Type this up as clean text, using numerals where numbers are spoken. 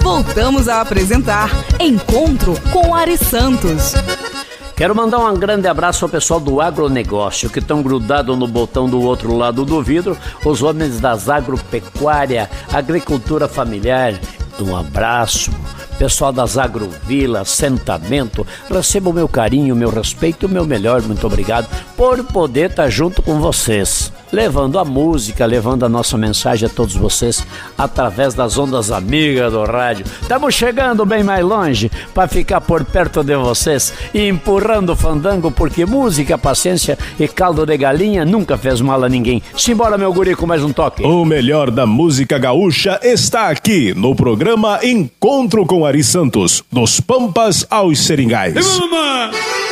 voltamos a apresentar Encontro com Ari Santos. Quero mandar um grande abraço ao pessoal do agronegócio, que estão grudados no botão do outro lado do vidro, os homens das agropecuária, agricultura familiar. Um abraço. Pessoal das Agrovila, assentamento, receba o meu carinho, o meu respeito, o meu melhor, muito obrigado por poder estar junto com vocês, levando a música, levando a nossa mensagem a todos vocês através das ondas amigas do rádio. Estamos chegando bem mais longe para ficar por perto de vocês e empurrando o fandango, porque música, paciência e caldo de galinha nunca fez mal a ninguém. Simbora, meu guri, com mais um toque. O melhor da música gaúcha está aqui no programa Encontro com Ari Santos, dos Pampas aos Seringais.